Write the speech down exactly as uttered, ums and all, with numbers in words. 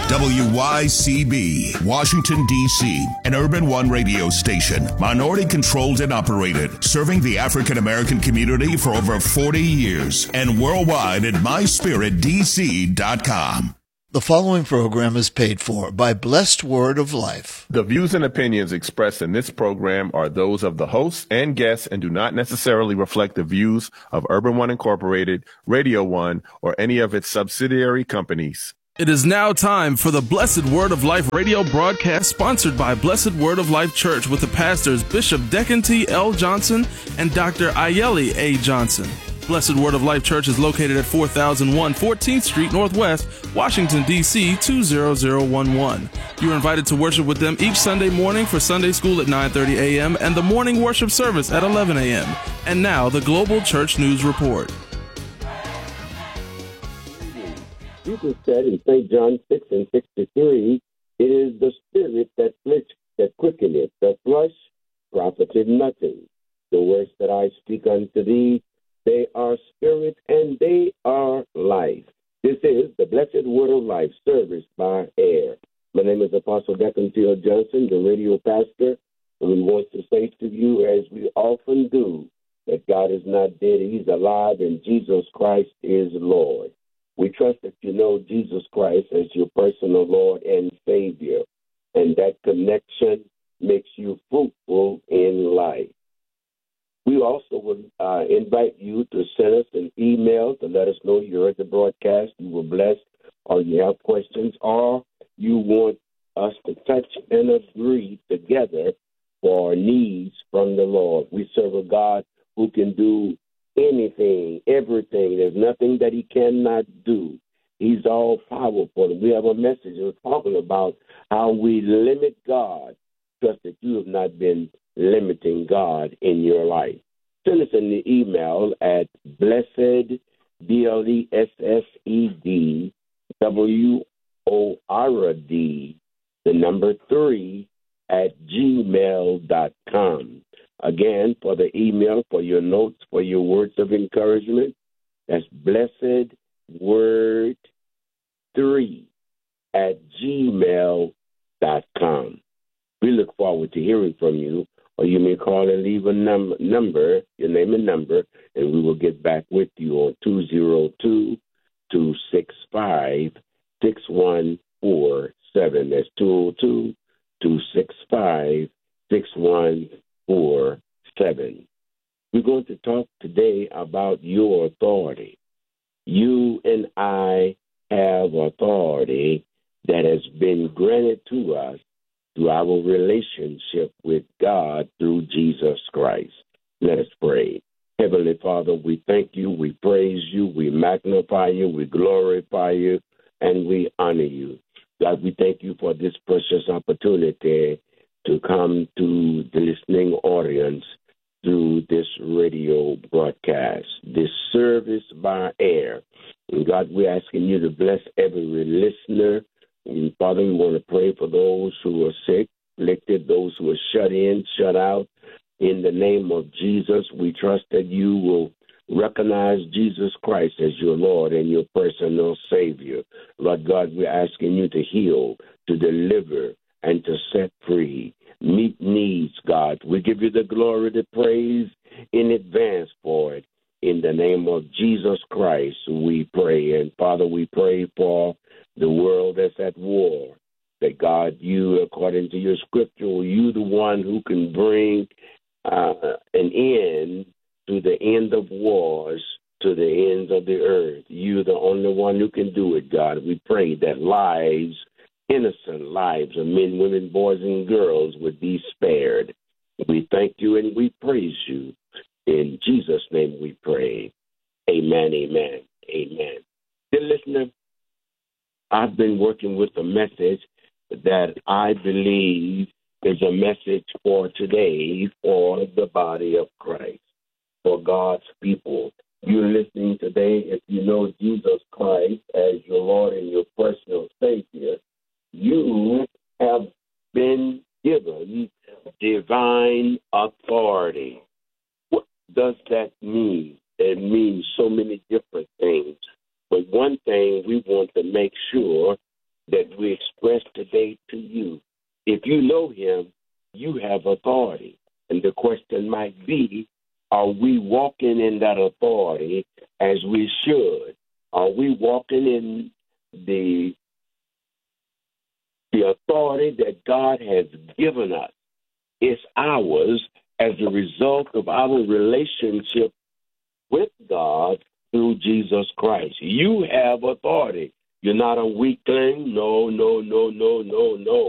W Y C B, Washington, D C, an Urban One radio station, minority-controlled and operated, serving the African-American community for over forty years, and worldwide at my spirit d c dot com. The following program is paid for by Blessed Word of Life. The views and opinions expressed in this program are those of the hosts and guests and do not necessarily reflect the views of Urban One Incorporated, Radio One, or any of its subsidiary companies. It is now time for the Blessed Word of Life radio broadcast sponsored by Blessed Word of Life Church with the pastors Bishop Declan T. L. Johnson and Doctor Ayeli A. Johnson. Blessed Word of Life Church is located at four thousand one fourteenth Street Northwest, Washington, D C two zero zero one one. You are invited to worship with them each Sunday morning for Sunday school at nine thirty a.m. and the morning worship service at eleven a.m. And now, the Global Church News Report. Jesus said in Saint John six and sixty-three, it is the spirit that flitch, that quickeneth, the flesh profited nothing. The words that I speak unto thee, they are spirit and they are life. This is the Blessed Word of Life service by air. My name is Apostle Declan T. L. Johnson, the radio pastor, and we want to say to you, as we often do, that God is not dead, he's alive, and Jesus Christ is Lord. We trust that you know Jesus Christ as your personal Lord and Savior, and that connection makes you fruitful in life. We also would uh, invite you to send us an email to let us know you heard the broadcast, you were blessed, or you have questions, or you want us to touch and agree together for needs from the Lord. We serve a God who can do anything, everything. There's nothing that he cannot do. He's all powerful. We have a message that's talking about how we limit God. Trust that you have not been limiting God in your life. Send us an email at blessed, B L E S S E D, W O R D, the number three, at gmail dot com. Again, for the email, for your notes, for your words of encouragement, that's blessed word three at gmail dot com. We look forward to hearing from you, or you may call and leave a num- number, your name and number, and we will get back with you on two zero two, two six five, six one four seven. That's two zero two, two six five, six one four seven. We're going to talk today about your authority. You and I have authority that has been granted to us through our relationship with God through Jesus Christ. Let us pray. Heavenly Father, we thank you, we praise you, we magnify you, we glorify you, and we honor you. God, we thank you for this precious opportunity to come to the listening audience through this radio broadcast, this service by air. And God, we're asking you to bless every listener. And Father, we want to pray for those who are sick, afflicted, those who are shut in, shut out. In the name of Jesus, we trust that you will recognize Jesus Christ as your Lord and your personal Savior. Lord God, we're asking you to heal, to deliver, and to set free. Meet needs, God. We give you the glory, the praise in advance for it. In the name of Jesus Christ, we pray. And Father, we pray for the world that's at war. That God, you, according to your scripture, you the one who can bring uh, an end to the end of wars, to the ends of the earth. You're the only one who can do it, God. We pray that lives, innocent lives of men, women, boys, and girls would be spared. We thank you and we praise you. In Jesus' name we pray. Amen, amen, amen. Dear listener, I've been working with a message that I believe is a message for today for the body of Christ, for God's people. You're listening today, if you know Jesus Christ as your Lord and your personal Savior, you have been given divine authority. What does that mean? It means so many different things. But one thing we want to make sure that we express today to you. If you know him, you have authority. And the question might be, are we walking in that authority as we should? Are we walking in the, the authority that God has given us? It's ours as a result of our relationship with God through Jesus Christ. You have authority. You're not a weakling. No, no, no, no, no, no.